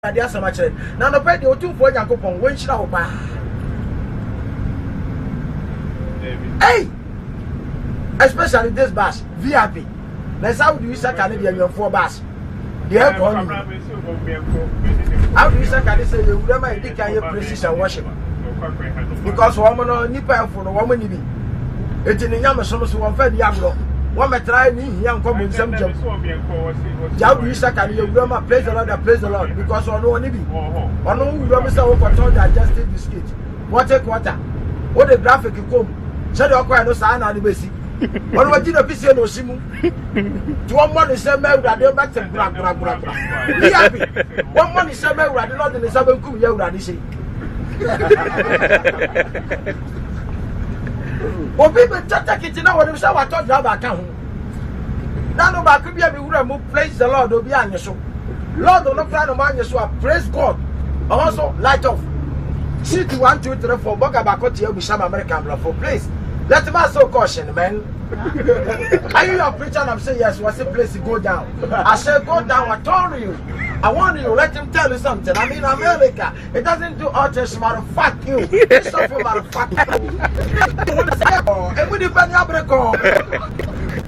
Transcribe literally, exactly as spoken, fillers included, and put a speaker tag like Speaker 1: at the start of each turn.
Speaker 1: Adia Samachere. Now, no pay the two for Yakupon, when she now buy. Hey! Especially this bus, V I P. Let's how do you say Canadian your four bus? The aircon. How do you say Canadian say you never indicate precision worship? Because woman or nipper for the woman in me. It's in the Yamason, so one fed Yamlo. One may try me, young come in some job. How do you say Canadian grammar? Praise the Lord, praise the Lord. Because on no need. On no grammar, so what told adjusted the skate. What a quarter. What a graphic you come. Said your quiet no sign on the basic. What was you piece no simu? To one money sell me that they back to bra bra bra bra. Be happy. One money sell me that not in the seven cool year that say. Oh, people take it now. What you say? I thought you have a account. Now no back could be able to move. Praise the Lord. Will be on your show. Lord, don't plan to man your show. Praise God. Also light off. City one two three four. Boga bakoti you be some American blood for place. Let me ask you a question, man. Are you a preacher? I'm saying yes. What's the place to go down? I said go down. I told you. I want you. Let him tell you something. I mean, America. It doesn't do autism. Matter fuck you. It's so for matter fuck you. And we depend on